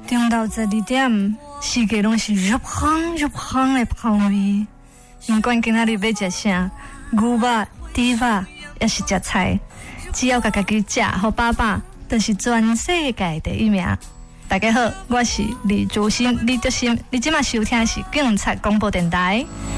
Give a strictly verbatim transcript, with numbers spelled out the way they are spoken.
中昼十二點，世界攏是入香入香的香味。不管今仔日要食啥，牛肉、豬肉，也是食菜，只要家家己食好飽飽，就是全世界第一名。大家好，我是李竹心，李竹心，你今麦收聽的是警察廣播電台。